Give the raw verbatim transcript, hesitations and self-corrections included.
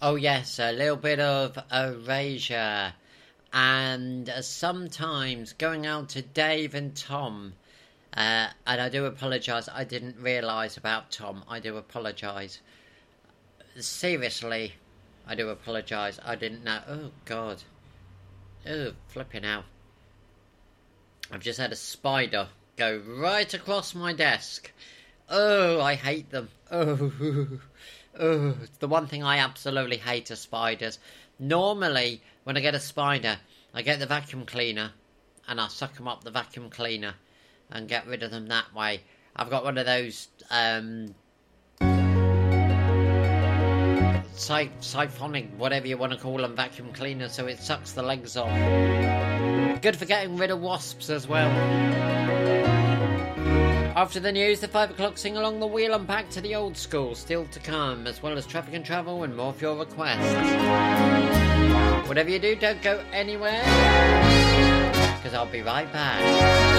Oh yes, a little bit of erasure. And uh, sometimes going out to Dave and Tom. Uh, and I do apologise, I didn't realise about Tom. I do apologise. Seriously, I do apologise. I didn't know. Oh, God. Oh, flipping out. I've just had a spider go right across my desk. Oh, I hate them. Oh, oh, it's the one thing I absolutely hate are spiders. Normally, when I get a spider, I get the vacuum cleaner and I suck them up the vacuum cleaner and get rid of them that way. I've got one of those um, si- siphonic, whatever you want to call them, vacuum cleaners, so it sucks the legs off. Good for getting rid of wasps as well. After the news, the five o'clock sing along the wheel and back to the old school still to come, as well as traffic and travel and more for your requests. Whatever you do, don't go anywhere, because I'll be right back.